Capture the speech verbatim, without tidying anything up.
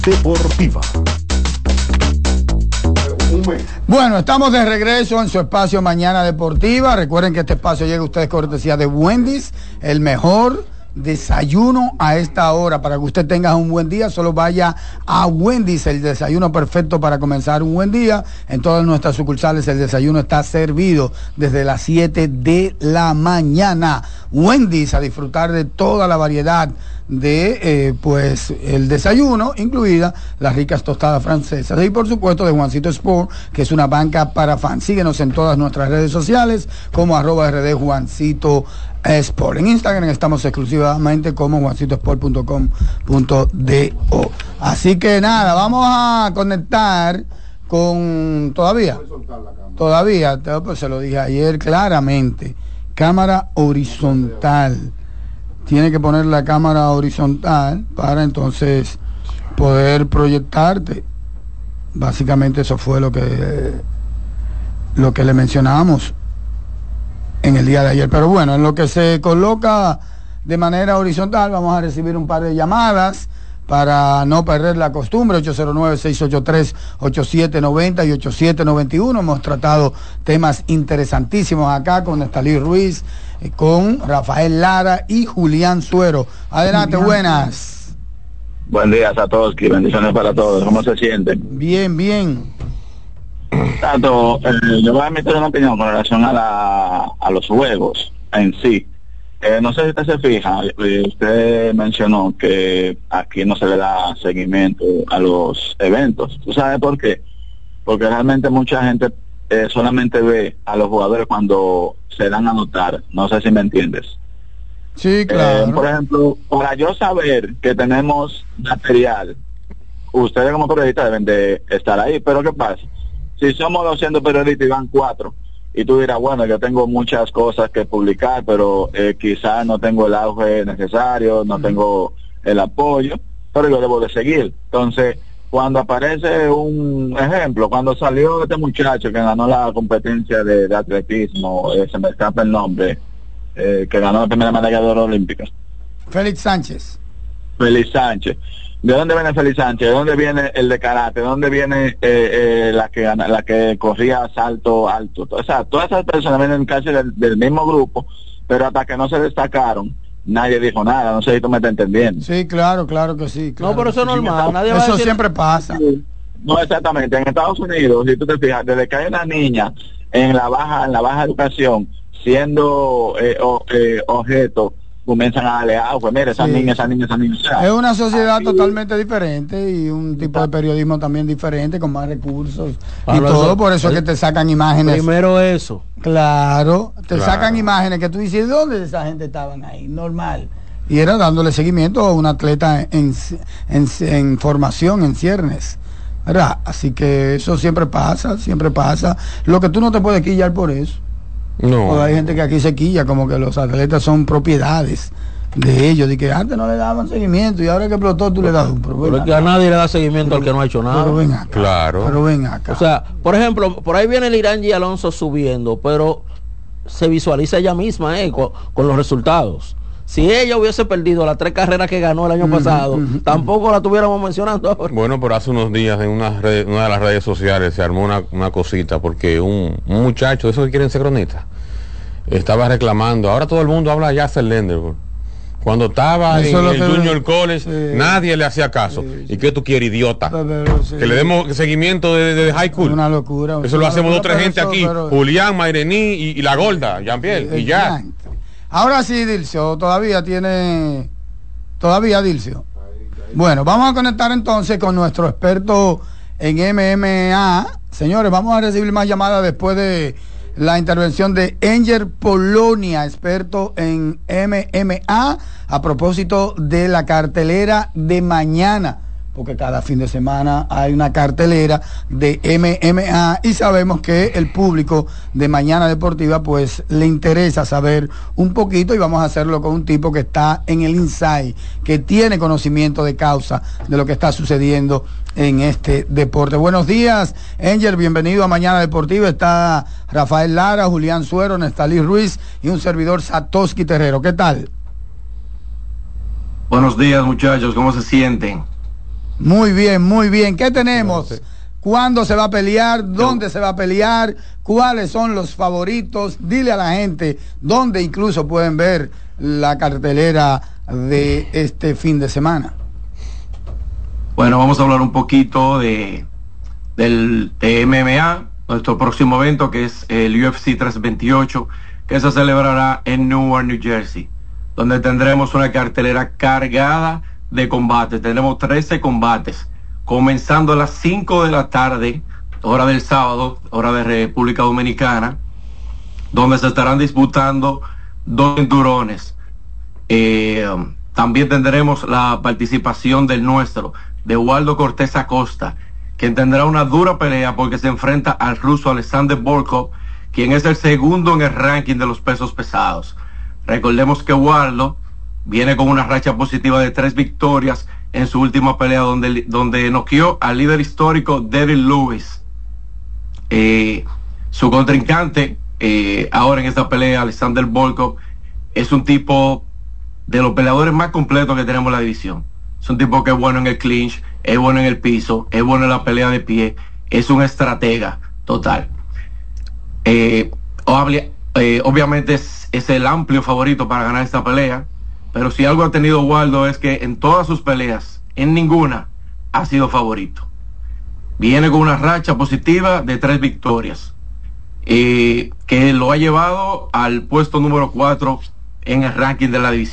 Deportiva. Bueno, estamos de regreso en su espacio Mañana Deportiva. Recuerden que este espacio llega a ustedes cortesía de Wendy's, el mejor desayuno a esta hora. Para que usted tenga un buen día, solo vaya a Wendy's, el desayuno perfecto para comenzar un buen día. En todas nuestras sucursales el desayuno está servido desde las siete de la mañana. Wendy's, a disfrutar de toda la variedad de eh, pues el desayuno, incluida las ricas tostadas francesas, y por supuesto de Juancito Sport, que es una banca para fans. Síguenos en todas nuestras redes sociales como arroba rd Juancito Sport. En Instagram estamos exclusivamente como juancito sport punto com punto do. Así que nada, vamos a conectar con todavía todavía pues se lo dije ayer claramente, cámara horizontal. Tiene que poner la cámara horizontal para entonces poder proyectarte. Básicamente eso fue lo que lo que le mencionábamos en el día de ayer. Pero bueno, en lo que se coloca de manera horizontal, vamos a recibir un par de llamadas para no perder la costumbre. Ocho cero nueve, seis ocho tres, ocho siete nueve cero y ocho siete nueve uno. Hemos tratado temas interesantísimos acá con Nestalí Ruiz, con Rafael Lara y Julián Suero. Adelante, buenas. Buen día a todos, y bendiciones para todos. ¿Cómo se sienten? Bien, bien. Tato, eh, yo voy a emitir una opinión con relación a, la, a los juegos en sí. Eh, no sé si usted se fija, eh, usted mencionó que aquí no se le da seguimiento a los eventos. ¿Tú sabes por qué? Porque realmente mucha gente eh, solamente ve a los jugadores cuando se dan a notar. No sé si me entiendes. Sí, claro. Eh, por ejemplo, para yo saber que tenemos material, ustedes como periodistas deben de estar ahí. Pero ¿qué pasa? Si somos doscientos periodistas y van cuatro, y tú dirás, bueno, yo tengo muchas cosas que publicar, pero eh, quizás no tengo el auge necesario, no tengo el apoyo, pero yo debo de seguir. Entonces, cuando aparece un ejemplo, cuando salió este muchacho que ganó la competencia de, de atletismo, eh, se me escapa el nombre, eh, que ganó la primera medalla de oro olímpica. Félix Sánchez. Félix Sánchez. ¿De dónde viene Félix Sánchez? ¿De dónde viene el de karate? ¿De dónde viene eh, eh, la que la que corría salto alto? O sea, todas esas personas vienen casi del, del mismo grupo, pero hasta que no se destacaron, nadie dijo nada. No sé si tú me estás entendiendo. Sí, claro, claro que sí. Claro. No, pero eso es normal. Nadie eso va a decir... siempre pasa. No, exactamente. En Estados Unidos, si tú te fijas, desde que hay una niña en la baja en la baja educación siendo eh, o, eh, objeto, comienzan a darle agua, mire, esa sí. niña, esa niña, esa niña. O sea, es una sociedad aquí, totalmente diferente y un tipo de periodismo también diferente, con más recursos y Habla todo, eso, por eso es que te sacan imágenes. Primero eso. Claro, te claro. sacan imágenes que tú dices, ¿dónde esa gente estaban ahí? Normal. Y era dándole seguimiento a un atleta en, en, en formación, en ciernes, ¿verdad? Así que eso siempre pasa, siempre pasa. Lo que tú no te puedes quillar por eso. No. Porque hay gente que aquí se quilla como que los atletas son propiedades de ellos, de que antes no le daban seguimiento y ahora que explotó tú le das un problema. Pero es que a nadie le da seguimiento pero, al que no ha hecho nada. Pero ven acá. Claro. Pero ven acá. O sea, por ejemplo, por ahí viene el Irán y Alonso subiendo, pero se visualiza ella misma eh, con, con los resultados. Si ella hubiese perdido las tres carreras que ganó el año uh-huh, pasado, uh-huh, tampoco uh-huh. la tuviéramos mencionando ahora. Bueno, pero hace unos días en una, red, una de las redes sociales se armó una, una cosita porque un, un muchacho, de esos que quieren ser cronistas, estaba reclamando. Ahora todo el mundo habla de Yasser Lenderburg. Cuando estaba eso en el Junior College, sí. nadie le hacía caso. Sí, sí. ¿Y qué tú quieres, idiota? Pero, sí. Que le demos seguimiento de, de, de high school. Una locura. Eso lo hacemos dos o tres gente eso, aquí. Pero... Julián, Mairení y, y la gorda, Jean-Pierre. Sí, y ya. Ahora sí, Dilcio, todavía tiene... Todavía, Dilcio. Bueno, vamos a conectar entonces con nuestro experto en M M A. Señores, vamos a recibir más llamadas después de la intervención de Enger Polonia, experto en M M A, a propósito de la cartelera de mañana, porque cada fin de semana hay una cartelera de M M A y sabemos que el público de Mañana Deportiva pues le interesa saber un poquito, y vamos a hacerlo con un tipo que está en el inside, que tiene conocimiento de causa de lo que está sucediendo en este deporte. Buenos días, Enger, bienvenido a Mañana Deportiva. Está Rafael Lara, Julián Suero, Nestalí Ruiz y un servidor, Satoshi Terrero. ¿Qué tal? Buenos días, muchachos, ¿cómo se sienten? Muy bien, muy bien. ¿Qué tenemos? ¿Cuándo se va a pelear? ¿Dónde se va a pelear? ¿Cuáles son los favoritos? Dile a la gente dónde incluso pueden ver la cartelera de este fin de semana. Bueno, vamos a hablar un poquito de del de M M A, nuestro próximo evento, que es el U F C trescientos veintiocho, que se celebrará en Newark, New Jersey, donde tendremos una cartelera cargada de combates. Tendremos trece combates, comenzando a las cinco de la tarde, hora del sábado, hora de República Dominicana, donde se estarán disputando dos cinturones. Eh, también tendremos la participación del nuestro, de Waldo Cortés Acosta, quien tendrá una dura pelea porque se enfrenta al ruso Alexander Volkov, quien es el segundo en el ranking de los pesos pesados. Recordemos que Waldo viene con una racha positiva de tres victorias en su última pelea, donde, donde noqueó al líder histórico Derrick Lewis. Eh, su contrincante eh, ahora en esta pelea, Alexander Volkov, es un tipo de los peleadores más completos que tenemos en la división. Es un tipo que es bueno en el clinch, es bueno en el piso, es bueno en la pelea de pie, es un estratega total. Eh, obvia, eh, obviamente es, es el amplio favorito para ganar esta pelea, pero si algo ha tenido Waldo es que en todas sus peleas, en ninguna, ha sido favorito. Viene con una racha positiva de tres victorias, eh, que lo ha llevado al puesto número cuatro en el ranking de la división.